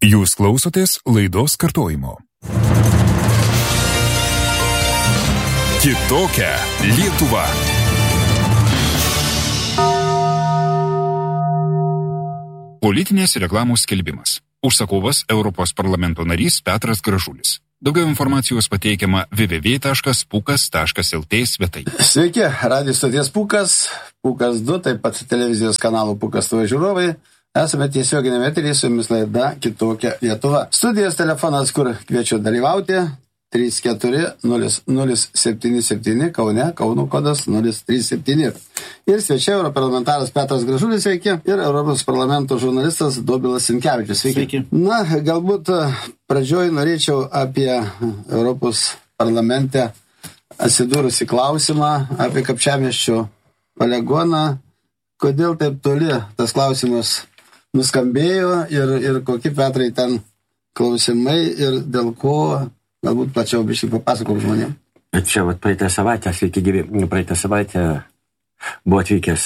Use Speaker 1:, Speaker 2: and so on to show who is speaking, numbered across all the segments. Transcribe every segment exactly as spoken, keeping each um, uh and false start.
Speaker 1: Jūs klausotės laidos kartojimo. Kitokia Lietuva. Politinės reklamos skelbimas. Užsakovas Europos parlamento narys Petras Gražulis. Daugiau informacijos pateikiama w w w taškas pukas taškas l t svetainėje.
Speaker 2: Sveiki, radijo stoties Pukas, Pukas du, taip pat televizijos kanalų Pukas du žiūrovai. Esame tiesioginėme eteryje, su jumis laida Kitokia Lietuva. Studijos telefonas, kur kviečiu dalyvauti, trys keturi nulis nulis septyni septyni, Kaune, Kauno kodas nulis trys septyni. Ir svečiai europarlamentaras Petras Gražulis, sveiki, ir Europos parlamento žurnalistas Dobilas Sinkevičius, sveiki.
Speaker 3: Sveiki.
Speaker 2: Na, galbūt pradžioj norėčiau apie Europos parlamente atsidūrusi klausimą apie Kapčiamiesčio poligoną. Kodėl taip toli tas klausimas nuskambėjo ir, ir kokie, Petrai, ten klausimai ir dėl ko, galbūt plačiau biškai papasakok žmonėm.
Speaker 4: Bet čia, vat, praeitą savaitę, sveiki gyvi, praeitą savaitę buvo atvykęs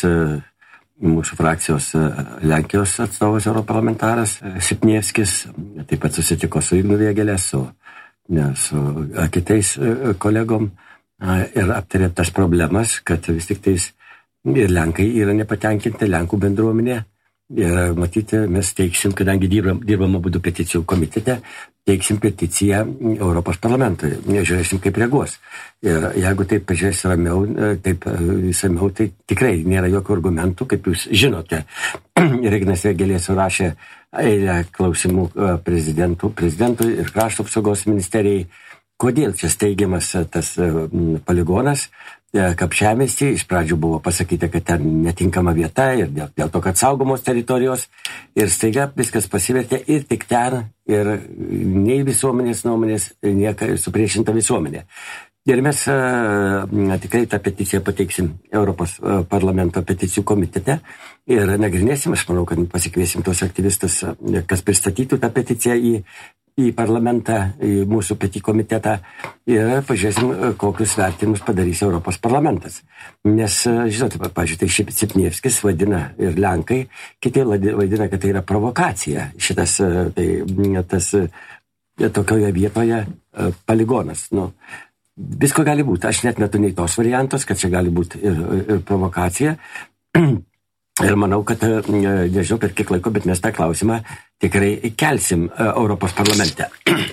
Speaker 4: mūsų frakcijos Lenkijos atstovas europarlamentaras Sipnievskis, taip pat susitiko su Ignu Vėgėlė, su, ne, su kitais kolegom ir aptarė tas problemas, kad vis tik tais ir Lenkai yra nepatenkinti, Lenkų bendruomenė. Ir matyti, mes teiksim, kadangi dirbam, dirbam abudu peticijų komitete, teiksim peticiją Europos parlamentui. Žiūrėsim, kaip reaguos. Ir jeigu taip pažiūrės ramiau, taip visamiau, tai tikrai nėra jokių argumentų, kaip jūs žinote. Ignas Vėgėlė surašė eilę klausimų prezidentų, prezidentui ir krašto apsaugos ministerijai. Kodėl čia steigiamas tas poligonas Kapčiamiesty? Iš pradžių buvo pasakyta, kad ten netinkama vieta ir dėl, dėl to, kad saugomos teritorijos, ir staiga viskas pasivertė ir tik ten, ir nei visuomenės nuomonės, nieka supriešinta visuomenė. Ir mes a, tikrai tą peticiją pateiksim Europos a, parlamento peticijų komitete ir nagrinėsim, aš manau, kad pasikviesim tos aktyvistus, kas pristatytų tą peticiją į į parlamentą, į mūsų petį komitetą ir pažiūrėsim, kokius vertinimus padarys Europos parlamentas. Nes, žinote, pažiūrėjau, tai Sipnievskis vadina ir Lenkai, kiti vadina, kad tai yra provokacija, šitas, tai, tas, tokioje vietoje poligonas. Nu, visko gali būti, aš net metu nei tos variantos, kad čia gali būti ir, ir provokacija. Ir manau, kad, nežinau, per kiek laiko, bet mes tą klausimą tikrai kelsim Europos parlamente.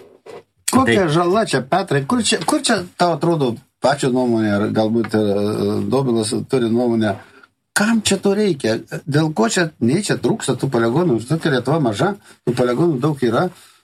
Speaker 2: Kokia tai žala čia, Petrai? Kur čia, kur čia tau atrodo pačio nuomonė, ar galbūt Dobilas turi nuomonę, kam čia to reikia? Dėl ko čia, nei čia trūksta tų poligonų? Tokia Lietuva maža, tų poligonų daug yra.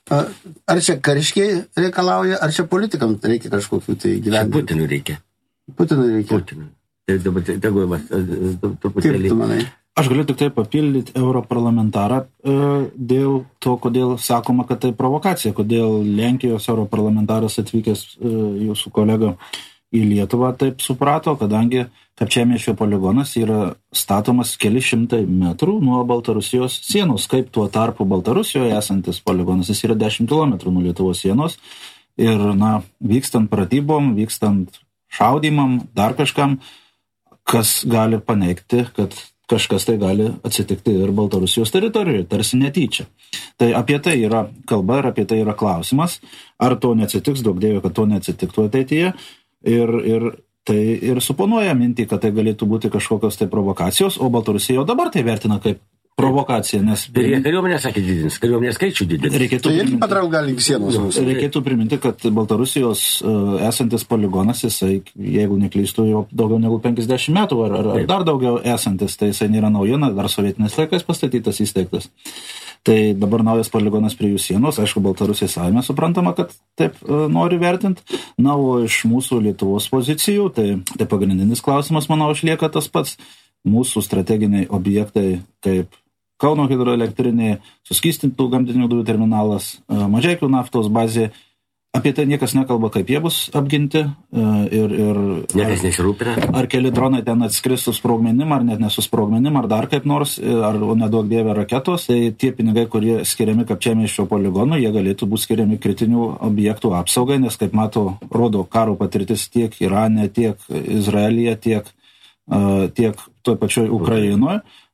Speaker 2: Ar čia kariškiai reikalauja, ar čia politikams reikia kažkokių tai gyvenimų?
Speaker 4: Putinui reikia.
Speaker 2: Putinui reikia.
Speaker 4: Putinui. Tai dabar, tegu, truputėlį.
Speaker 2: Kaip tu manai?
Speaker 3: Aš galiu tik tai papildyti europarlamentarą e, dėl to, kodėl sakoma, kad tai provokacija, kodėl Lenkijos europarlamentaras atvykęs e, jūsų kolega į Lietuvą taip suprato, kadangi Kapčiamiesčio poligonas yra statomas keli šimtai metrų nuo Baltarusijos sienos, kaip tuo tarpu Baltarusijoje esantis poligonas, jis yra dešimt kilometrų nuo Lietuvos sienos ir, na, vykstant pratybom, vykstant šaudymam, dar kažkam, kas gali paneigti, kad kažkas tai gali atsitikti ir Baltarusijos teritorijoje, tarsi netyčia. Tai apie tai yra kalba ir apie tai yra klausimas, ar to neatsitiks, daug dievo, kad to neatsitiktų ateityje, ir, ir tai ir suponuoja mintį, kad tai galėtų būti kažkokios tai provokacijos, o Baltarusija jau dabar tai vertina kaip provokacija, nes...
Speaker 4: Ir jie kariuomenė sakė didins, kariuomenė skaičių didins.
Speaker 2: Tai irgi patrauk gali sienos mūsų.
Speaker 3: Reikėtų priminti, kad Baltarusijos uh, esantis poligonas, jisai, jeigu neklystu, jau daugiau negu penkiasdešimt metų, ar, ar, ar dar daugiau esantis, tai jisai nėra naujiena, dar sovietinės laikais pastatytas, įsteigtas. Tai dabar naujas poligonas prie jų sienos, aišku, Baltarusija savime suprantama, kad taip uh, nori vertinti. Na, o iš mūsų Lietuvos pozicijų, tai, tai pagrindinis klausimas, manau, išlieka tas pats. Mūsų strateginiai objektai, kaip Kauno hidroelektrinė, suskystintų gamtinių dujų terminalas, Mažeikių naftos bazė. Apie tai niekas nekalba, kaip jie bus apginti. Ir, ir
Speaker 4: niekas nesirūpina.
Speaker 3: Ar keli dronai ten atskris su sprogmenim, ar net nesusprogmenim, ar dar kaip nors, ar neduok dievė raketos. Tai tie pinigai, kurie skiriami Kapčiamiesčio poligonui, jie galėtų būti skiriami kritinių objektų apsaugai, nes, kaip mato, rodo karo patirtis tiek Irane, tiek Izraelyje, tiek, tiek toj pačioj Ukrainoje.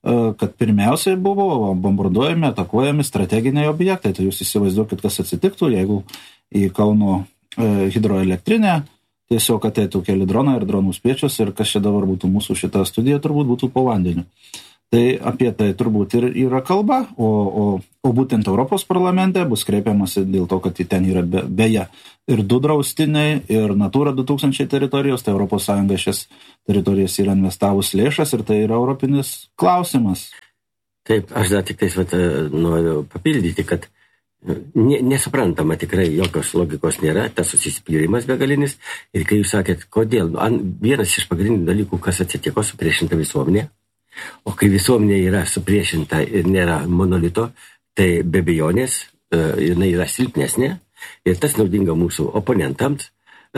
Speaker 3: kad pirmiausiai buvo bombarduojami, atakuojami strateginiai objektai. Tai jūs įsivaizduokit, kas atsitiktų, jeigu į Kauno hidroelektrinę tiesiog ateitų keli dronai ir dronų spiečius ir kas čia dabar būtų mūsų šita studija, turbūt būtų po vandeniu. Tai apie tai turbūt ir yra kalba, o, o, o būtent Europos parlamente bus kreipiamasi dėl to, kad ten yra be, beje ir du draustiniai, ir Natura du tūkstančiai teritorijos, tai Europos Sąjunga šias teritorijas yra investavus lėšas ir tai yra europinis klausimas.
Speaker 4: Taip, aš dar tik tais vat, noriu papildyti, kad nesuprantama tikrai, jokios logikos nėra, tas susispyrimas begalinis. Ir kai jūs sakėt, kodėl, vienas iš pagrindinių dalykų, kas atsitiko, supriešinta visuomenė, o kai visuomenė yra supriešinta ir nėra monolito, tai be abejonės jinai yra silpnesnė ir tas naudinga mūsų oponentams.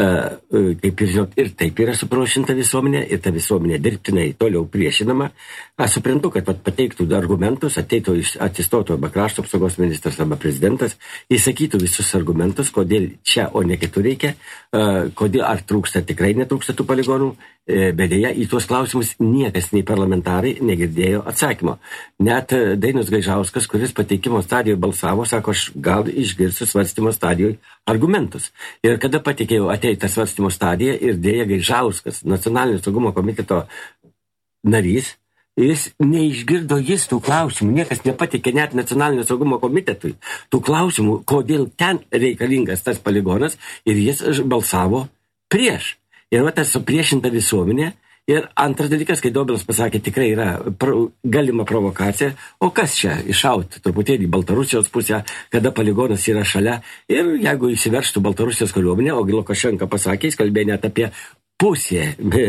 Speaker 4: Kaip ir žinot, ir taip yra supriešinta visuomenė ir ta visuomenė dirbtinai toliau priešinama. Aš suprantu, kad pateiktų argumentus, ateitų atsistotų arba krašto apsaugos ministras arba prezidentas, įsakytų visus argumentus, kodėl čia, o ne kitur reikia, kodėl ar trūksta, tikrai netrūksta tų poligonų, bet dėja į tuos klausimus niekas, nei parlamentarai, negirdėjo atsakymo. Net Dainius Gaižauskas, kuris pateikimo stadijoje balsavo, sako, aš gal išgirsiu svarstymo stadijoje argumentus. Ir kada patikėjau ateitą svarstymo stadiją ir dėja Gaižauskas, Nacionalinio saugumo komiteto narys, jis neišgirdo jis tų klausimų, niekas nepatikė net Nacionalinio saugumo komitetui tų klausimų, kodėl ten reikalingas tas poligonas ir jis balsavo prieš. Ir va tas supriešinta visuomenė. Ir antras dalykas, kai Dobilas pasakė, tikrai yra pro, galima provokacija, o kas čia iššauti truputėlį Baltarusijos pusę, kada poligonas yra šalia. Ir jeigu įsiverštų Baltarusijos kariuomenė, o Lukašenka pasakė, jis kalbėjo net apie pusė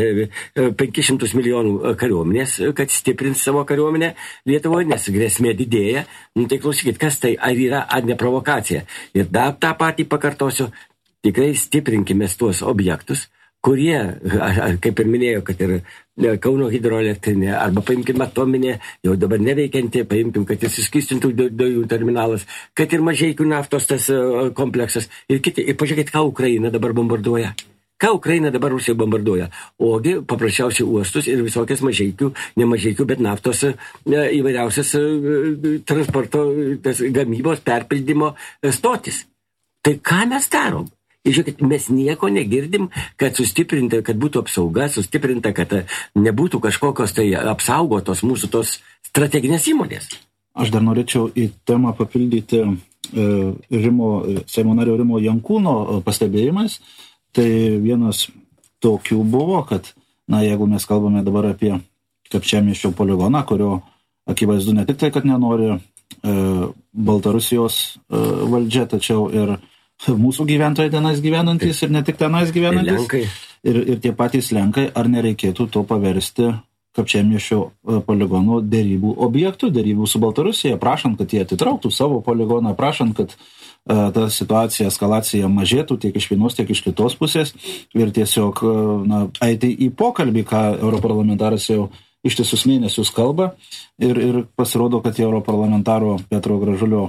Speaker 4: penkis šimtus milijonų kariuomenės, kad stiprins savo kariuomenę Lietuvoje, nes grėsmė didėja. Nu, tai klausykit, kas tai, ar yra, ar ne provokacija. Ir dar tą patį pakartosiu, tikrai stiprinkime tuos objektus, kurie, kaip ir minėjau, kad ir Kauno hidroelektrinė, arba paimkim atominė, jau dabar neveikianti, paimkim, kad ir suskystintų dujų terminalas, kad ir Mažeikių naftos tas kompleksas ir kiti. Ir pažiūrėkit, ką Ukraina dabar bombarduoja. Ką Ukraina dabar Rusija bombarduoja? Ogi paprasčiausiai uostus ir visokias Mažeikių, ne Mažeikių, bet naftos įvairiausias transporto, tas gamybos, perpildymo stotis. Tai ką mes darom? Ir žiūrėkit, mes nieko negirdim, kad sustiprinta, kad būtų apsauga, sustiprinta, kad nebūtų kažkokios tai apsaugotos mūsų tos strateginės įmonės.
Speaker 3: Aš dar norėčiau į temą papildyti e, Rimo, Seimo nario Rimo Jankūno pastebėjimais. Tai vienas tokių buvo, kad, na, jeigu mes kalbame dabar apie Kapčiamiesčio poligoną, kurio akivaizdu ne tik tai, kad nenori e, Baltarusijos e, valdžia, tačiau ir mūsų gyventojai tenais gyvenantys ir ne tik tenais gyvenantys. Ir, ir tie patys Lenkai, ar nereikėtų to paversti Kapčiamiesčio poligono dėrybų objektų, dėrybų su Baltarusija, prašant, kad jie atitrauktų savo poligoną, prašant, kad uh, ta situacija, eskalacija mažėtų tiek iš vienos, tiek iš kitos pusės ir tiesiog uh, na, eiti į pokalbį, ką europarlamentaras jau ištisus mėnesius kalba ir, ir pasirodo, kad europarlamentaro Petro Gražulio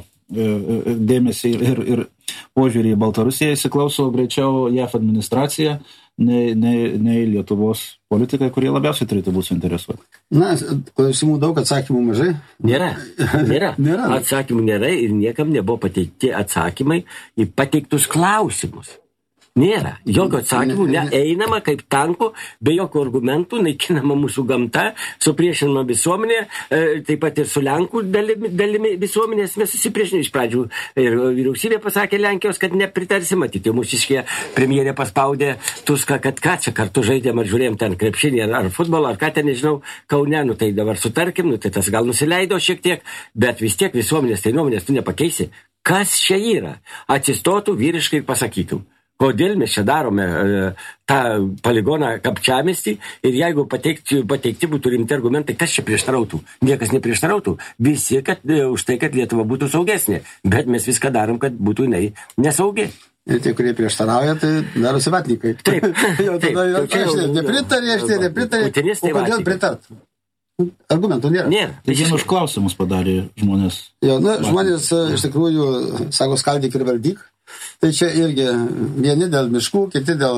Speaker 3: dėmesį ir, ir požiūrį į Baltarusiją įsiklauso greičiau J A F administracija, nei, nei, nei Lietuvos politikai, kurie labiausiai turėtų būti suinteresuoti.
Speaker 2: Na, klausimų daug, atsakymų mažai.
Speaker 4: Nėra, nėra.
Speaker 2: nėra.
Speaker 4: Atsakymų nėra ir niekam nebuvo pateikti atsakymai į pateiktus klausimus. Nėra. Jokio atsakymų, neeinama kaip tanko, be jokių argumentų, naikinama mūsų gamta, supriešinama visuomenė, e, taip pat ir su Lenkų dalimi, dalimi visuomenės mes susipriešiname iš pradžių. Ir vyriausybė pasakė Lenkijos, kad nepritarsi, matyti, mūsiškė premjerė paspaudė Tuską, kad ką čia kartu žaidėm ar žiūrėjom ten krepšinį ar, ar futbolą, ar ką ten, nežinau, Kaune, nu tai dabar sutarkim, nu tai tas gal nusileido šiek tiek, bet vis tiek visuomenės tai nuomonės tu nepakeisi. Kas čia yra? Atsistotų vyriškai ir pasakytų. Kodėl mes čia darome e, tą poligoną Kapčiamiestį ir jeigu pateikti, pateikti būtų rimti argumentai, kas čia prieštarautų? Niekas neprieštarautų. Visi, kad e, už tai, kad Lietuva būtų saugesnė. Bet mes viską darom, kad būtų jinai nesaugi.
Speaker 2: Ir tie, kurie prieštarauja, tai darosi vatnikai.
Speaker 4: Taip.
Speaker 2: Jau tada jau nepritarė, aš tai nepritarė. O kodėl pritart? Argumentų nėra.
Speaker 4: Nėra.
Speaker 3: Tai vien už klausimus padarė žmonės.
Speaker 2: Jo, nu, žmonės iš tikrųjų sako skaldyk ir valdyk. Tai čia irgi vieni dėl miškų, kiti dėl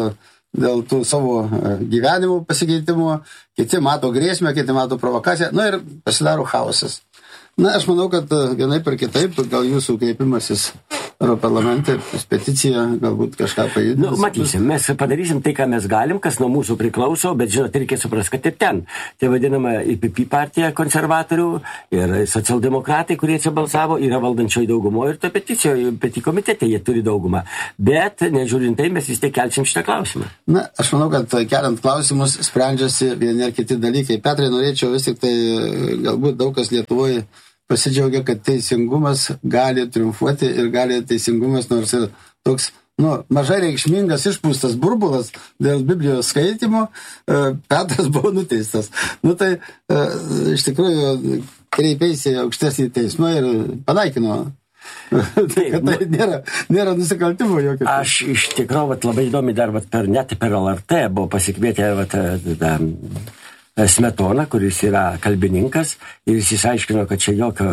Speaker 2: dėl tų savo gyvenimų pasikeitimų, kiti mato grėsmę, kiti mato provokaciją, nu ir pasidaro chaosas. Na, aš manau, kad vienaip ar kitaip, gal jūsų kreipimasis Europarlamente, peticija, galbūt kažką pajudins.
Speaker 4: Nu, matysim, mes padarysim tai, ką mes galim, kas nuo mūsų priklauso, bet žinot, reikia suprasti, kad ir ten. Tai vadinama I P P partija konservatorių ir socialdemokratai, kurie čia balsavo, yra valdančioji daugumo ir to peticijoje, peti komitete jie turi daugumą. Bet, nežiūrint tai, mes vis tiek kelsim šitą klausimą.
Speaker 2: Na, aš manau, kad keliant klausimus sprendžiasi vieni ar kiti dalykai. Petrai, norėčiau vis tik tai, galbūt daug kas Lietuvoje pasidžiaugia, kad teisingumas gali triumfuoti ir gali teisingumas, nors ir toks, nu, mažai reikšmingas išpūstas burbulas dėl Biblijos skaitimo, Petras buvo nuteistas. Nu, tai iš tikrųjų kreipėsi aukštesnį teismą ir panaikino. Tai, kad tai nėra, nėra nusikaltimo jokio.
Speaker 4: Aš iš tikrųjų vat, labai įdomi dar vat, per, net per L R T buvo pasikvietę vat, da, Smetona, kuris yra kalbininkas, ir jis išaiškino, kad čia jokio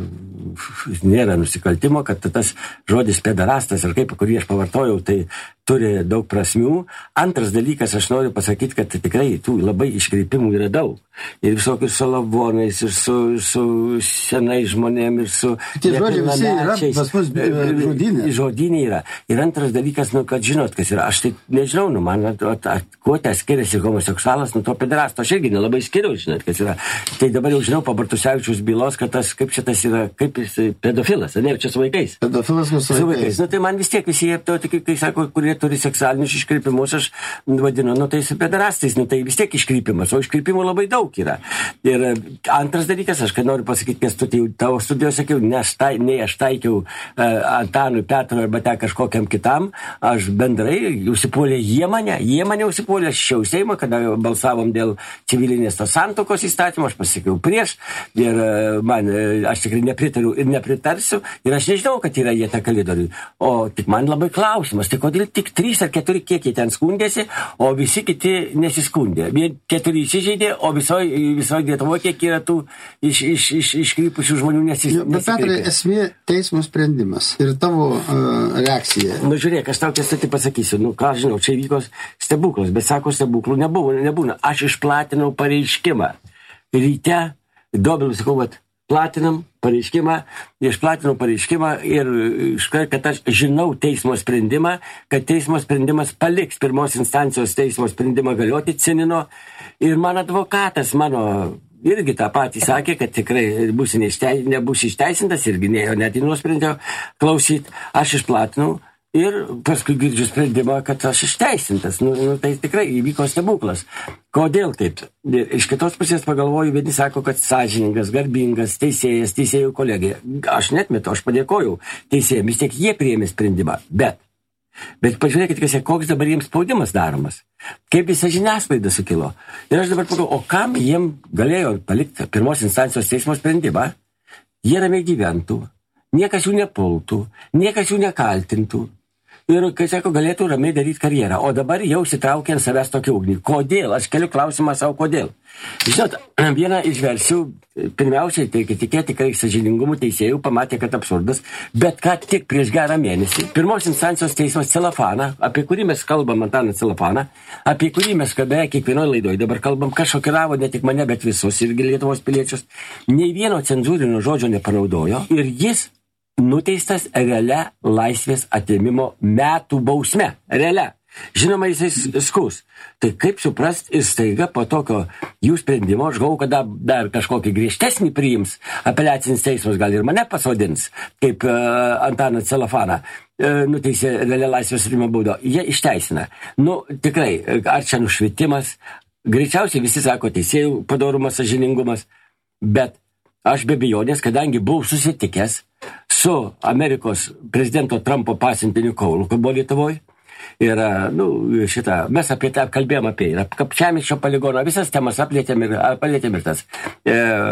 Speaker 4: nėra nusikaltimo, kad tas žodis pederastas, ar kaip, kurį aš pavartojau, tai turi daug prasmių. Antras dalykas, aš noriu pasakyti, kad tikrai tų labai iškreipimų yra daug. Ir visokius su lavonais, ir su, su senai žmonėm, ir su...
Speaker 2: Tie žodžiai visi yra, pas mus žodynė.
Speaker 4: Žodynė yra. Ir antras dalykas, nu, kad žinot, kas yra. Aš tai nežinau, nu, man, at, at, kuo tai skiriasi homoseksualas, nu, to pederasto. Aš irgi nelabai skiriau, žinot, kas yra. Tai dabar jau žinau, po Bartusevičiaus bylos, kad tas, kaip šitas yra, kaip jis pedofilas, ne, čia su vaikais.
Speaker 2: Pedofilas su vaikais.
Speaker 4: Su vaikais. Nu, tai man vis tiek visi, to, tai, kai sako, kurie turi seksualinius iškreipimus, aš vadinu, nu tai su pederastais, nu tai vis tiek iškreipimas, o iškreipimų labai daug yra. Ir antras dalykas, aš kai noriu pasakyti, nes tu tai tavo studijos sakiau, ne aš, tai, ne aš taikiau uh, Antanui, Petrui arba te kažkokiam kitam, aš bendrai užsipuolė jie mane, jie mane užsipuolė, aš šiau Seimą, kada balsavom dėl civilinės tos santokos įstatymo, aš pasakiau prieš ir uh, man, uh, aš tikrai nepritariu ir nepritarsiu ir aš nežinau, kad yra jie ta kalidoriui. O tik man labai klausimas, tai kodėl tik trys ar keturi kiekiai ten skundėsi, o visi kiti nesiskundė. Vien keturi įsižeidė, o visoje viso Lietuvoje kiek yra tų iš, iš, iš, iškrypusių žmonių nesis,
Speaker 2: nesikreipė. Bet Petrai, esmė teismo sprendimas ir tavo uh, reakcija.
Speaker 4: Nu žiūrėk, aš tau tiesą tai pasakysiu, nu ką žinau, čia įvyko stebuklas, bet sako, stebuklų nebuvo, nebūna. Aš išplatinau pareiškimą. Ryte, dobėliu, sakau, vat, platinam pareiškimą, išplatinau pareiškimą ir iškart, kad aš žinau teismo sprendimą, kad teismo sprendimas paliks pirmos instancijos teismo sprendimą galioti Cinino ir man advokatas, mano irgi tą patį sakė, kad tikrai bus neištei, nebus išteisintas irgi neėjo net į nuosprendžio klausyt, aš išplatinau. Ir paskui girdžiu sprendimą, kad aš išteisintas. Nu, nu, tai tikrai įvyko stebuklas. Kodėl taip? Iš kitos pusės pagalvoju, vieni sako, kad sąžiningas, garbingas, teisėjas, teisėjų kolegija. Aš netmetu, aš padėkojau teisėjams, vis tiek jie priėmė sprendimą. Bet, bet pažiūrėkit, kas, koks dabar jiems spaudimas daromas. Kaip visa žiniasklaida sukilo. Ir aš dabar pagalvoju, o kam jiem galėjo palikti pirmos instancijos teismo sprendimą? Jie ramiai gyventų, niekas jų nepultų, niekas jų nekaltintų. Ir, kai sako, galėtų ramiai daryti karjerą. O dabar jau sitraukia ant savęs tokį ugnį. Kodėl? Aš keliu klausimą savo, kodėl. Žinot, vieną iš versijų, pirmiausiai, tai tikėti tikrai sąžiningumu teisėjų, pamatė, kad absurdas, bet ką tik prieš gerą mėnesį, pirmos instancijos teismas Celofaną, apie kurį mes kalbam, Antaną Celofaną, apie kurį mes beveik kiekvienoje laidoje dabar kalbam, kas šokiravo ne tik mane, bet visus irgi Lietuvos piliečius, nei vieno cenzūrinio žodžio nepanaudojo ir jis nuteistas realia laisvės atėmimo metų bausme. Realia. Žinoma, jisai skūs. Tai kaip suprast ir staiga po tokio jų sprendimo, aš galvoju, kad dar, dar kažkokį griežtesnį priims, apeliacinis teismas gal ir mane pasodins, kaip uh, Antaną Celofaną uh, nuteisė realia laisvės atėmimo baudą. Jie išteisina. Nu, tikrai, ar čia nušvitimas? Greičiausiai visi sako teisėjų padorumas, sąžiningumas, bet aš be abejonės, kadangi buvau susitikęs su Amerikos prezidento Trumpo pasiuntiniu Kaulu, kur buvo Lietuvoje. Ir, nu, šitą, mes apie tą kalbėjom apie ir Kapčiamiesčio poligoną, visas temas aplėtėm ir, palėtėm ir tas e,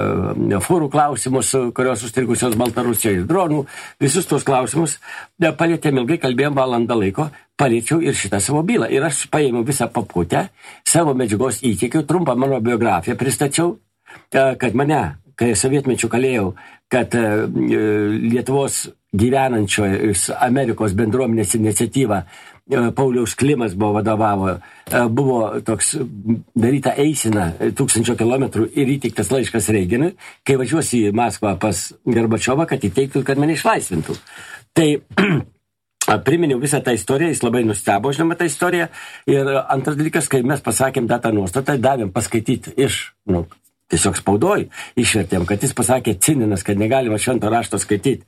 Speaker 4: fūrų klausimus, kurios užstrigusios Baltarusijoje ir dronų, visus tos klausimus, e, palėtėm ilgai, kalbėjom valandą laiko, palėčiau ir šitą savo bylą. Ir aš paėmiau visą papkutę, savo medžiagos įteikiau, trumpą mano biografiją pristačiau, e, kad mane, kai sovietmečių kalėjau, kad e, Lietuvos gyvenančio Amerikos bendruomenės iniciatyva Pauliaus Klimas buvo vadovavo, buvo toks daryta eisena tūkstančio kilometrų ir įteiktas laiškas Reiganui, kai važiuosi į Maskvą pas Gorbačiovą, kad įteiktų, kad mane išlaisvintų. Tai priminiau visą tą istoriją, jis labai nustebo, žinoma, tą istoriją. Ir antras dalykas, kai mes pasakėm tą nuostatą, davėm paskaityti iš, nu, tiesiog spaudoj, išvertėm, kad jis pasakė cininas, kad negalima švento rašto skaityti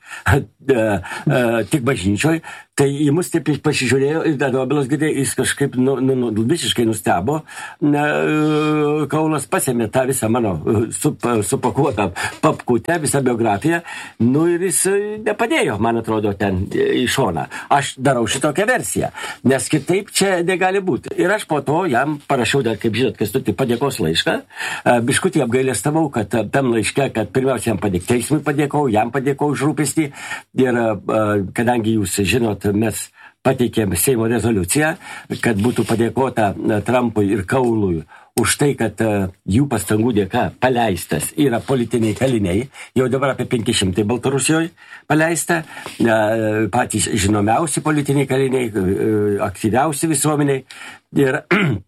Speaker 4: tik bažnyčioj, tai į mus taip pasižiūrėjo ir Dobilas girdėjo, jis kažkaip nu, nu, nu, visiškai nustebo. Kaulas pasėmė tą visą mano sup, supakuotą papkutę, visą biografiją, nu ir jis nepadėjo, man atrodo, ten į šoną. Aš darau šitokią versiją, nes kitaip čia negali būti. Ir aš po to jam parašiau, dar, kaip žinot, Kęstutį, padėkos laišką. Biškutį apgailėstavau, kad tam laiške, kad pirmiausia jam padėk, teismui padėkau, jam padėkau už rūpestį. Ir kadangi jūs žinot, mes pateikėm Seimo rezoliuciją, kad būtų padėkota Trumpui ir Kaului už tai, kad jų pastangų dėka paleistas yra politiniai kaliniai, jau dabar apie penki šimtai Baltarusijoje paleista, patys žinomiausi politiniai kaliniai, aktyviausi visuomeniai. Ir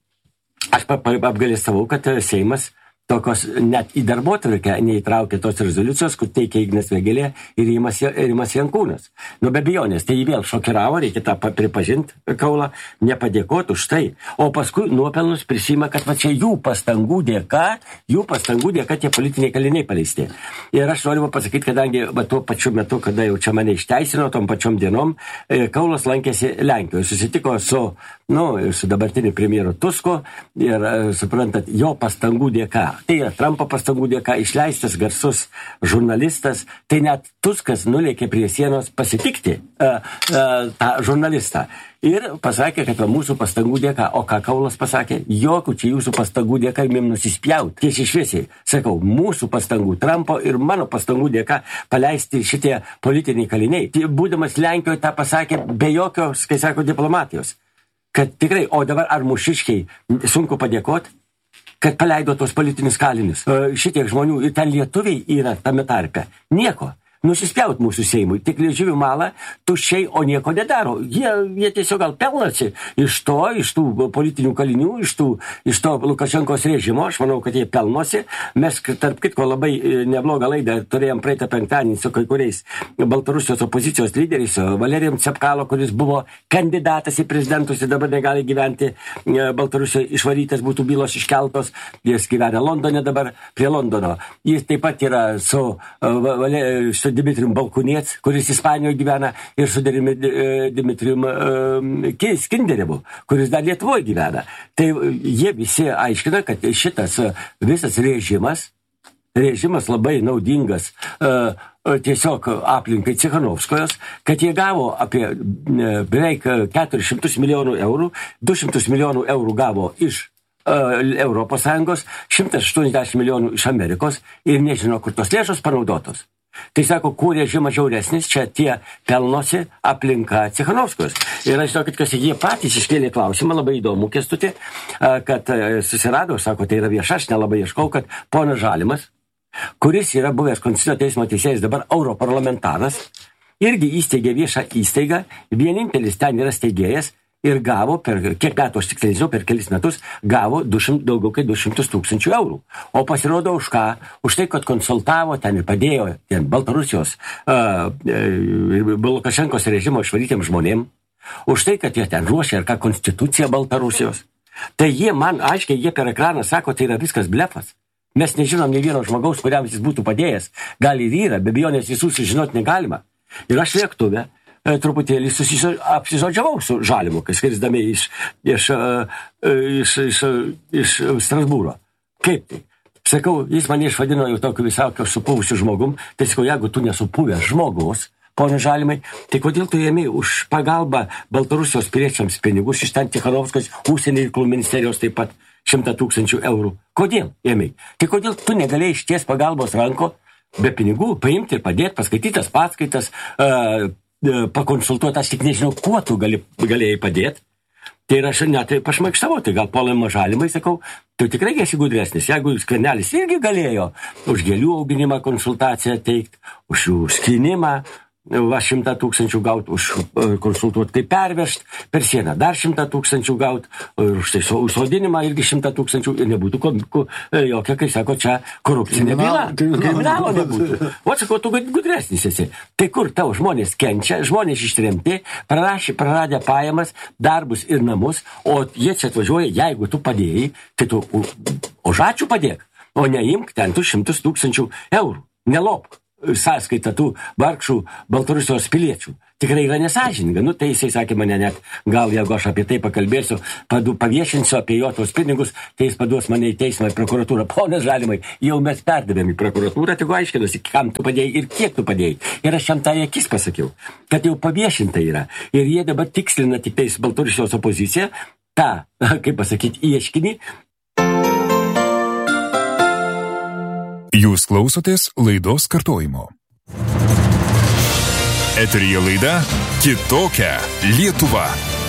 Speaker 4: aš apgalėstavau, kad Seimas tokios net į darbotvarkę neįtraukė tos rezoliucijos, kur teikia Ignas Vėgėlė ir Rimas Jankūnas. Nu, be abejonės, tai jį vėl šokiravo, reikia tą pripažinti, Kaulą, nepadėkoti už tai. O paskui nuopelnus prisima, kad va čia jų pastangų dėka, jų pastangų dėka tie politiniai kaliniai paleisti. Ir aš noriu pasakyti, kadangi va, tuo pačiu metu, kada jau čia mane išteisino, tom pačiom dienom, Kaulas lankėsi Lenkijoje, susitiko su, nu, su dabartiniu premjeru Tusku ir, suprantat, jo pastangų dėka. Tai yra Trumpo pastangų dėka išleistas garsus žurnalistas, tai net Tuskas nulėkė prie sienos pasitikti uh, uh, tą žurnalistą. Ir pasakė, kad mūsų pastangų dėka, o ką Kaulas pasakė, jokių čia jūsų pastangų dėka įmėm nusispjaut. Tiesiai šviesiai, sakau, mūsų pastangų, Trumpo ir mano pastangų dėka paleisti šitie politiniai kaliniai. Tai būdamas Lenkijoje tą pasakė be jokios, kai sako, diplomatijos. Kad tikrai, o dabar ar mūšiškiai sunku padėkoti, kad paleido tos politinius kalinius. Šitiek žmonių, ir ten lietuviai yra tame tarpe. Nieko. Nusispjaut mūsų Seimui. Tik liežuvių malą tuščiai, o nieko nedaro. Jie, jie tiesiog gal pelnasi iš to, iš tų politinių kalinių, iš, tų, iš to Lukašenkos režimo. Aš manau, kad jie pelnosi. Mes, tarp kitko, labai neblogą laidą turėjom praeitą penktadienį su kai kuriais Baltarusijos opozicijos lyderiais, Valerijum Cepkalo, kuris buvo kandidatas į prezidentus ir dabar negali gyventi Baltarusijoje, išvarytas, būtų bylos iškeltos. Jis gyvena Londone dabar, prie Londono. Jis taip pat yra su Valerijum su Dimitrijum Balkūniec, kuris Ispanijoje gyvena, ir su Dimitrijum uh, Skinderevu, kuris dar Lietuvoje gyvena. Tai jie visi aiškina, kad šitas visas režimas, režimas labai naudingas uh, tiesiog aplinkai Cichanovskojos, kad jie gavo apie uh, beveik keturis šimtus milijonų eurų, du šimtus milijonų eurų gavo iš uh, Europos Sąjungos, šimtas aštuoniasdešimt milijonų iš Amerikos ir nežino, kur tos lėšos panaudotos. Tai sako, kuo režimas žiauresnis, čia tie pelnosi aplinka Cichanovskojos. Ir aš žinau, kad jie patys iškėlė klausimą, labai įdomu, Kęstuti, kad susirado, sako, tai yra vieša, aš nelabai ieškau, kad ponas Žalimas, kuris yra buvęs Konstitucinio teismo teisėjas, dabar europarlamentaras, irgi įsteigė viešą įstaigą, vienintelis ten yra steigėjas, ir gavo, per kiek metų, aš tiksliai žinau, per kelis metus, gavo du šimtus, daugiau kaip du šimtus tūkstančių eurų. O pasirodo už ką? Už tai, kad konsultavo ten ir padėjo ten Baltarusijos uh, uh, Lukašenkos režimo išvarytiems žmonėm. Už tai, kad jie ten ruošia ir ką konstituciją Baltarusijos. Tai jie man, aiškiai, jie per ekraną sako, tai yra viskas blefas. Mes nežinom nei vieno žmogaus, kuriam jis būtų padėjęs. Gal ir yra, be abejonės visų sužinoti negalima. Ir aš lėktuve truputėlį apsižodžiavau su Žalimu, kai skrisdami iš, iš, iš, iš, iš Strasbūro. Kaip tai? Sakau, jis mane išvadino jau tokiu visokio supuvusiu žmogum, tai sakau, jeigu tu nesupuvęs žmogus, ponas Žalimai, tai kodėl tu ėmė už pagalbą Baltarusijos piliečiams pinigus iš ten Cichanovskos, užsienio reikalų ministerijos taip pat šimtą tūkstančių eurų? Kodėl ėmė? Tai kodėl tu negalėjai išties pagalbos ranko be pinigų paimti ir padėti, paskaitytas paskaitas, uh, pakonsultuoti, aš tik nežinau, kuo tu gali, galėjai padėti. Tai ir aš net pašmaikštavau, tai gal Polamą Žalimai, sakau, tu tikrai esi gudresnis. Jeigu Skvernelis irgi galėjo už gėlių auginimą konsultaciją teikti, už jų skinimą, va šimtą tūkstančių gaut už konsultuoti, kaip pervežt per sieną, dar šimtą tūkstančių gaut, ir už tai sodinimą irgi šimtą tūkstančių, ir nebūtų ko, jokia, kai sako, čia korupcinė byla. Kriminalo nebūtų. O sakau, tu gudresnis esi. Tai kur tau žmonės kenčia, žmonės ištremti, prarašė, praradę pajamas, darbus ir namus, o jie čia atvažiuoja, jeigu tu padėjai, tai tu už ačiū padėk, o neimk ten tu šimtus tūkstančių eurų. Nelopk sąskaitą tų vargšų Baltarusijos piliečių. Tikrai yra nesąžininga. Nu, tai jisai sakė mane net, gal jeigu aš apie tai pakalbėsiu, padu, paviešinsiu apie jo tos pinigus, tai jis paduos mane į teismą, į prokuratūrą. Ponas Žalimai, jau mes perdavėm į prokuratūrą, tik aiškinusi, kam tu padėjai ir kiek tu padėjai. Ir aš jam tą akis pasakiau, kad jau paviešinta yra. Ir jie dabar tikslina tik tais Baltarusijos opoziciją, tą, kaip pasakyti, ieškinį.
Speaker 1: Jūs klausotės laidos kartojimo. Eteryje laida Kitokia Lietuva.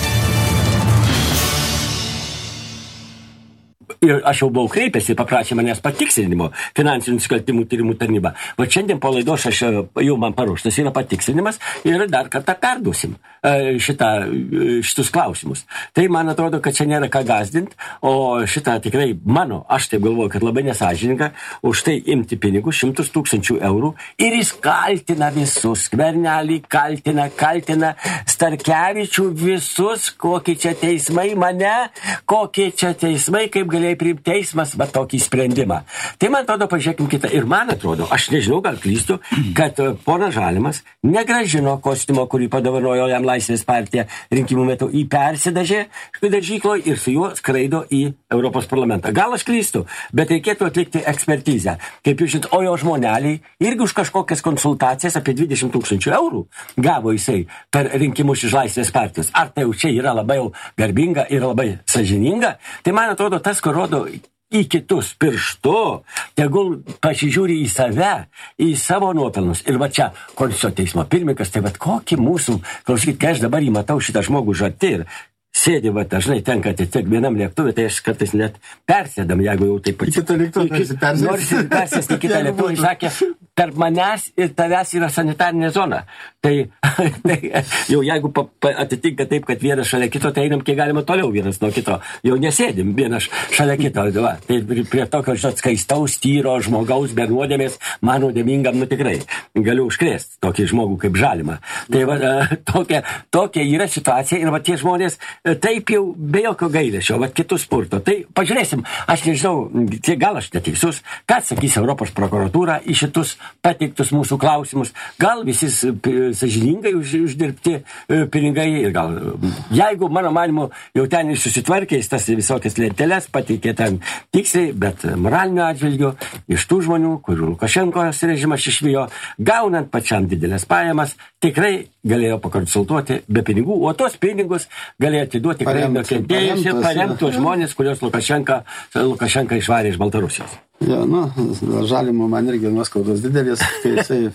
Speaker 4: Ir aš jau buvau kreipęs ir paprašė manęs patikslinimo finansinių nusikaltimų tyrimų tarnybą. Va šiandien po laidos aš jau man paruoštas yra patikslinimas ir dar kartą perduosim šitą, šitus klausimus. Tai man atrodo, kad čia nėra ką gazdint, o šitą tikrai mano, aš taip galvoju, kad labai nesąžininga už tai imti pinigus, šimtus tūkstančių eurų ir jis kaltina visus, Skvernelį kaltina, kaltina Starkevičių visus, kokie čia teismai mane, kokie čia teismai, kaip galėjo priimti teismas, va tokį sprendimą. Tai man atrodo, pažiūrėkim kitą. Ir man atrodo, aš nežinau, gal klystu, kad ponas Žalimas negražino kostiumo, kurį padovanojo jam Laisvės partija rinkimų metu, į persidažė dažykloje ir su juo skraido į Europos parlamentą. Gal aš klystu, bet reikėtų atlikti ekspertizę. Kaip jūs žinot, o jo žmoneliai irgi už kažkokias konsultacijas apie dvidešimt tūkstančių eurų gavo jisai per rinkimus iš Laisvės partijos. Ar tai jau čia yra labai garbinga ir labai sąžininga? Tai man atrodo, tas, kur rodo į kitus pirštu, tegul pasižiūri į save, į savo nuopelnus. Ir va čia Konstitucinio teismo pirmininkas, tai va kokį mūsų, klausykit, kai aš dabar jį matau šitą žmogų žarti ir sėdi, va dažnai tenka tiek vienam lėktuvui, tai aš kartais net persėdam, jeigu jau taip pat.
Speaker 2: Kitą lėktuvą persėdam.
Speaker 4: Nors ir persėsti kitą lėktuvą, jis sakė, tarp manęs ir tavęs yra sanitarinė zona. Tai, tai jau jeigu pa, pa, atitinka taip, kad vienas šalia kito, tai einam kiek galima toliau vienas nuo kito. Jau nesėdim vienas šalia kito. Va. Tai prie tokio, žinot, skaistaus, tyro žmogaus be nuodėmės, man nuodėmingam, nu tikrai, galiu užkrėsti tokį žmogų kaip Žalimą. Tai va, tokia, tokia yra situacija ir va tie žmonės taip jau be jokio gailesčio, va kitus spurto. Tai pažiūrėsim, aš nežinau, tai gal aš neteisus, ką sakys Europos prokuratūra į šitus pateiktus mūsų klausimus. Gal visi sąžiningai už, uždirbti pinigai ir gal, jeigu, mano manimu, jau ten ir susitvarkė, jis tas visokias lenteles pateikė ten tiksliai, bet moralinio atžvilgiu iš tų žmonių, kurių Lukašenkos režimas išvijo, gaunant pačiam didelės pajamas, tikrai galėjo pakonsultuoti be pinigų, o tos pinigus galėjo atiduoti nukentėjusi, paremtų žmonės, kurios Lukašenka, Lukašenka išvarė iš Baltarusijos.
Speaker 2: Jo, nu, Žalimo man irgi nuoskaudos didelis, kai jisai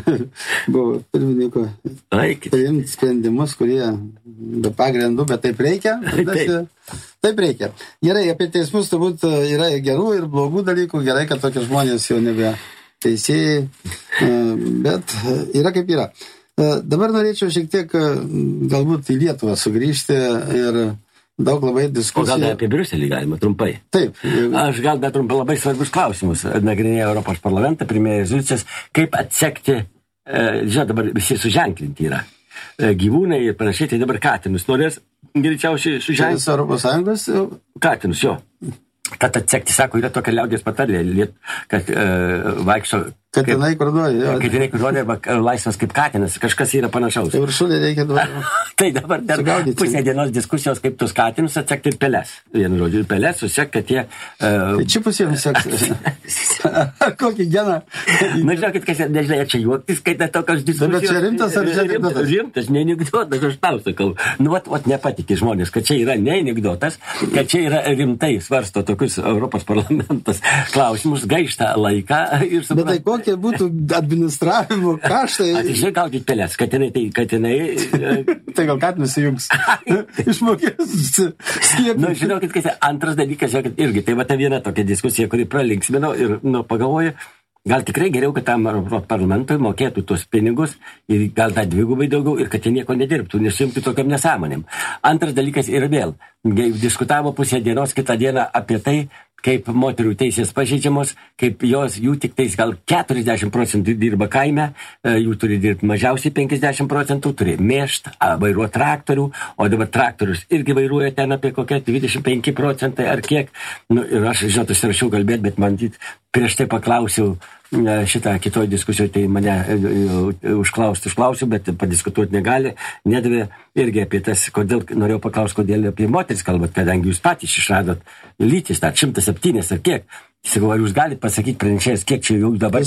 Speaker 2: buvo pirmininko priimti sprendimus, kurie be pagrindų, bet taip reikia. Taip. Taip reikia. Gerai, apie teismus turbūt yra gerų ir blogų dalykų, gerai, kad tokie žmonės jau nebe teisėjai, bet yra kaip yra. Dabar norėčiau šiek tiek galbūt į Lietuvą sugrįžti ir daug labai diskusijų.
Speaker 4: O gal apie Briuselį galima trumpai?
Speaker 2: Taip. Jeigu...
Speaker 4: Aš gal dar trumpai labai svarbus klausimus nagrinėja Europos parlamentą, primėja rezoliucijas, kaip atsekti, e, žinot, dabar visi suženklinti yra e, gyvūnai ir panašiai, tai dabar katinus norės greičiausiai suženklinti.
Speaker 2: Čia Europos Sąjungos?
Speaker 4: Katinus, jo. Kad atsekti, sako, yra tokia liaudės patarlė, kad e, vaikšto...
Speaker 2: Katinai kurduoja.
Speaker 4: Katinai kurduoja, arba laisvas kaip katinas, kažkas yra panašaus.
Speaker 2: Tai viršulė reikia dabar.
Speaker 4: Tai dabar dar sugaudyti. Pusė dienos diskusijos, kaip tus katinus atsekti ir peles. Vienu žodžiu, ir peles susek, kad jie... Uh...
Speaker 2: Tai čia pusė seks. Kokį geną?
Speaker 4: Na, žinokit, kas nežinai, čia juoktis, kai tai tokios diskusijos...
Speaker 2: Bet čia rimtas ar čia anekdotas?
Speaker 4: Rimtas, ne anekdotas, aš tau sakau. Nu, vat, vat nepatikė žmonės, kad čia yra ne anekdotas, kad čia yra rimtai svarsto tokius Europos parlamentas klausimus, gaišta laiką ir supranta.
Speaker 2: Kokie būtų administravimo kaštai.
Speaker 4: Atižiūrėk, gaudyti pelės, katinai, tai katinai...
Speaker 2: Tai gal katinus įjungs. Išmokės skiepyti.
Speaker 4: Nu, žinokit, kad antras dalykas, žinokit, irgi, tai va ta viena tokia diskusija, kuri pralinksmino ir, nu, pagalvoju, gal tikrai geriau, kad tam parlamentui mokėtų tuos pinigus ir gal tą dvigubai daugiau ir kad jie nieko nedirbtų, nesijungtų tokiam nesąmonėm. Antras dalykas ir vėl, diskutavo pusę dienos kitą dieną apie tai, kaip moterų teisės pažeidžiamos, kaip jos, jų tik tais gal keturiasdešimt procentų dirba kaime, jų turi dirbti mažiausiai penkiasdešimt procentų, turi mėšt, vairuoti traktorių, o dabar traktorius irgi vairuoja ten apie kokie dvidešimt penki procentai ar kiek. Nu, ir aš, žinot, aš rašiau kalbėti, bet man prieš tai paklausiau šitą kitoj diskusijoje, tai mane užklausti užklausiu, bet padiskutuoti negali, nedavė irgi apie tas, kodėl, norėjau paklausti, kodėl apie moteris kalbat, kadangi jūs patys išradot lytis, tą šimtas septynis ar kiek. Sakau, ar jūs galite pasakyti pranešėjas, kiek čia jau dabar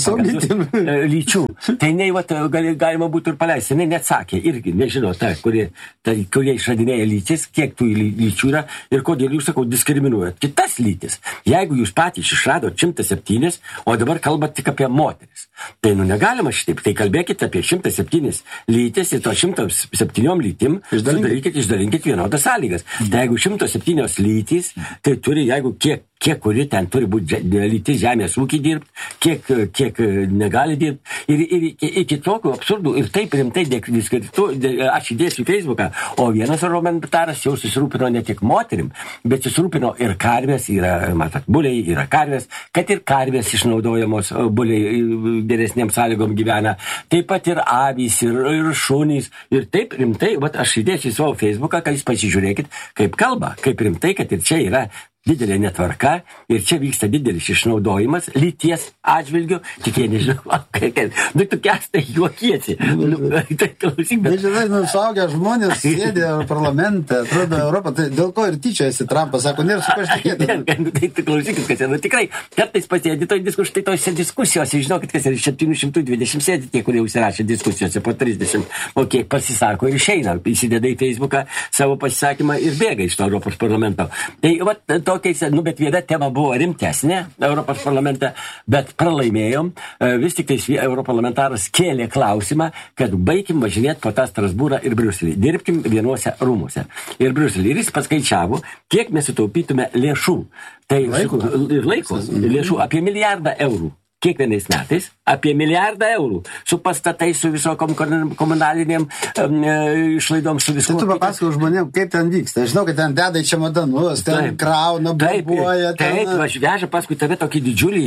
Speaker 4: lyčių. Tai nei, vat, gali, galima būtų ir paleisti. Jis neatsakė irgi, nežinau, ta, kurie, ta, kurie išradinėja lytis, kiek tų lyčių yra ir kodėl jūs, sakau, diskriminuojat kitas lytis. Jeigu jūs patys išradot šimtas septynis, o dabar kalbat tik apie moteris. Tai nu negalima šitaip. Tai kalbėkite apie šimtas septynis lytis ir to šimtas septyniom lytim sudarykit, išdalinkit vienodas sąlygas. Tai jeigu šimtas septynios lytys, tai turi, jeigu kiek kiek kuri ten turi būti lytis žemės ūkį dirbti, kiek, kiek negali dirbti. Ir, ir iki tokių absurdų ir taip rimtai diskredituoju, aš įdėsiu į Facebooką, o vienas parlamentaras jau susirūpino ne tik moterim, bet susirūpino ir karvės, yra, matot, buliai, yra karvės, kad ir karvės išnaudojamos, buliai geresnėm sąlygom gyvena, taip pat ir avys, ir, ir šunys, ir taip rimtai, vat aš įdėsiu į savo Facebooką, kad jūs pasižiūrėkit, kaip kalba, kaip rimtai, kad ir čia yra didelė netvarka ir čia vyksta didelis išnaudojimas lyties atžvilgių, tik jie nežinau, kaip, nu tu kestai juokiesi. Nu, tai klausyk, bet...
Speaker 2: Nežinai, nu, suaugę žmonės sėdė parlamente, atrodo Europą, tai dėl ko ir tyčiasi Trumpas, sako, nėra su kažtikėti.
Speaker 4: Nu, tai tu klausykit, kas yra, nu tikrai, kartais pasėdė toj diskus, štai tose diskusijose, žinokit, kas yra septyni šimtai dvidešimt sėdi tie, kurie užsirašė diskusijose po trisdešimt, o kiek pasisako ir išeina, įsideda į Facebooką savo pasisakymą ir bėga iš to Europos parlamento. Tai, vat, to nu, bet viena tema buvo rimtesnė Europos parlamente, bet pralaimėjom. Vis tik tai europarlamentaras kėlė klausimą, kad baigim važinėti po tą Strasbūrą ir Briuselį. Dirbkim vienuose rūmuose. Ir Briuselį. Ir jis paskaičiavo, kiek mes sutaupytume lėšų. Tai laiko, ir laiko lėšų apie milijardą eurų. Kiekvienais metais apie milijardą eurų su pastatai, su visokom komunalinėm um, išlaidom, su visom.
Speaker 2: Tai tu papasakau žmonėm, kaip ten vyksta. Aš žinau, kad ten deda į čemodanus, ten taip, krauna, bombuoja.
Speaker 4: Taip, ten... taip, veža paskui tave tokį didžiulį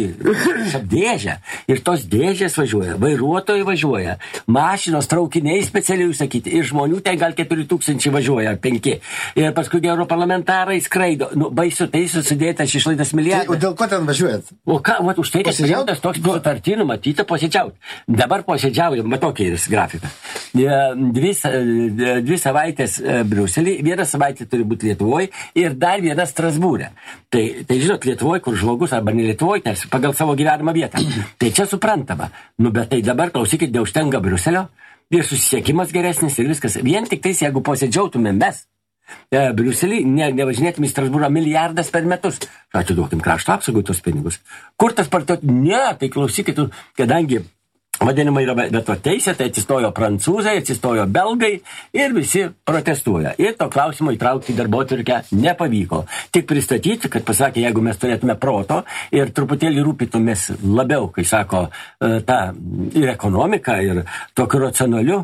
Speaker 4: dėžę. Ir tos dėžės važiuoja, vairuotojai važiuoja, mašinos, traukiniai specialiai užsakyti. Ir žmonių ten gal keturi tūkstančiai važiuoja, penki. Ir paskui europarlamentarai skraido. Nu, baisu, tai susidėtas išlaidas milijardą.
Speaker 2: Tai, o dėl ko ten važiuojat?
Speaker 4: O ką, vat, už tai, kad priimtas toks sutartinių matyti posėdžiauti. Dabar posėdžiaujam, matokį grafiką. Dvi, dvi savaitės Briuselį, viena savaitė turi būti Lietuvoje ir dar viena Strasbūrė. Tai, tai žinot, Lietuvoje, kur žmogus, arba ne Lietuvoje, nes pagal savo gyvenamą vietą. Tai čia suprantama. Nu, bet tai dabar, klausykit, neužtenka Briuselio ir susisiekimas geresnis ir viskas. Vien tik tais, jeigu posėdžiautume mes, Briuselį, ne, nevažinėtum į Strasbūrą milijardas per metus. Atiduokim krašto apsaugui tos pinigus. Kur tas partot? Ne, tai klausykit, kadangi vadinama yra veto teisė, tai atsistojo prancūzai, atsistojo belgai ir visi protestuoja. Ir to klausimo įtraukti į darbotvarkę nepavyko. Tik pristatyti, kad pasakė, jeigu mes turėtume proto ir truputėlį rūpytumės labiau, kai sako, ta ir ekonomika, ir tokiu racionaliu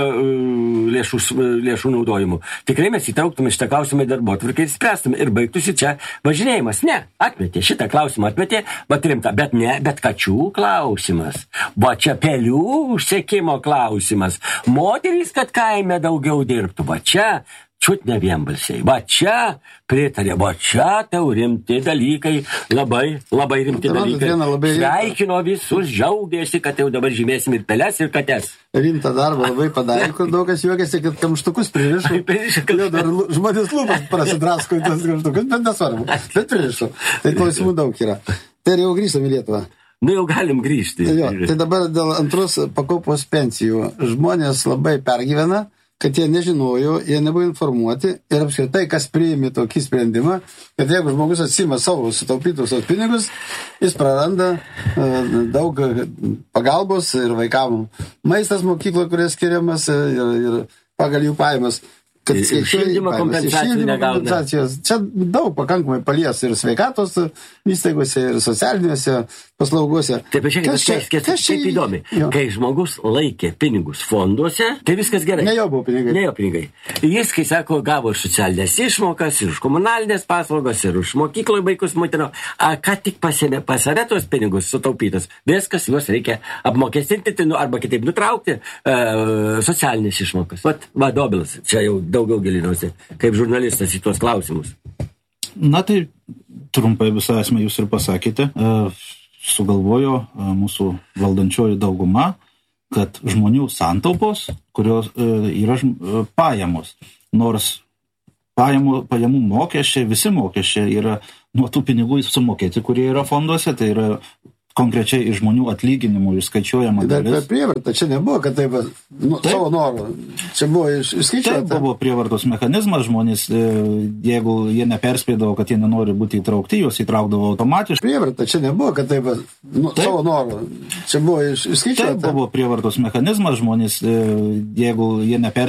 Speaker 4: lėšų, lėšų naudojimu. Tikrai mes įtrauktume šitą klausimą į darbotvarkę ir spręstume ir baigtųsi čia važinėjimas. Ne, atmetė, šitą klausimą atmetė, bet rimta, bet ne, bet kačių klausimas. Va čia pelių užsekimo klausimas. Moterys, kad kaime daugiau dirbtų. Va čia čiut ne vienbalsiai. Va čia pritarė, va čia tau rimti dalykai, labai, labai rimti dalykai.
Speaker 2: Labai
Speaker 4: sveikino visus, džiaugėsi, kad jau dabar žymėsim ir peles, ir kates.
Speaker 2: Rimtą darbą labai padarė, kur daug kas juokėsi, kad kamštukus pririšo. Jau dar žmonės lūpas prasidrasko į tas kamštukus, bet nesvarbu. Bet pririšo. Tai klausimų daug yra. Tai jau grįžtam į Lietuvą.
Speaker 4: Nu jau galim grįžti.
Speaker 2: Tai, jo, tai dabar dėl antros pakopos pensijų žmonės labai pergyvena, kad jie nežinojo, jie nebuvo informuoti ir apskritai, kas priėmė tokį sprendimą, kad jeigu žmogus atsima savo sutaupytus pinigus, jis praranda uh, daug pagalbos ir vaikam maistas mokykloje, kuris skiriamas ir, ir pagal jų pajamas. Kad
Speaker 4: šildymo kompensacijų negauna.
Speaker 2: Čia daug pakankamai palies ir sveikatos įstaigose, ir socialiniuose, paslaugose.
Speaker 4: Taip, žiūrėkit, kas čia, kas, kas čia kaip įdomi. Jo. Kai žmogus laikė pinigus fonduose, tai viskas gerai.
Speaker 2: Ne jo buvo pinigai.
Speaker 4: Ne jo pinigai. Jis, kai sako, gavo ir socialinės išmokas, ir už komunalinės paslaugas, ir už mokykloje vaikus maitino, a ką tik pasėmė pas save tos pinigus sutaupytas. Viskas, juos reikia apmokestinti, nu, arba kitaip nutraukti uh, socialinės išmokas. Vat, va, Dobilas, čia jau daugiau gilinuosi, kaip žurnalistas į tuos klausimus.
Speaker 3: Na tai trumpai visą esmę jūs ir pasakėte. Sugalvojo mūsų valdančioji dauguma, kad žmonių santaupos, kurios yra pajamos, nors pajamų, pajamų mokesčiai, visi mokesčiai yra nuo tų pinigų sumokėti, kurie yra fonduose, tai yra konkrečiai iš žmonių atlyginimų išskaičiuojama dalis.
Speaker 2: Bet prievarta, čia nebuvo, kad taip, nu, taip. Savo norų, čia buvo išskaičiuota.
Speaker 3: Taip buvo prievartos mechanizmas, žmonės, jeigu jie neperspėdavo, kad jie nenori būti įtraukti, juos įtraukdavo automatiškai.
Speaker 2: Prievarta, čia nebuvo, kad taip, nu, taip. Savo norų, čia buvo išskaičiuota.
Speaker 3: Taip buvo prievartos mechanizmas, žmonės, jeigu jie neperspėdavo,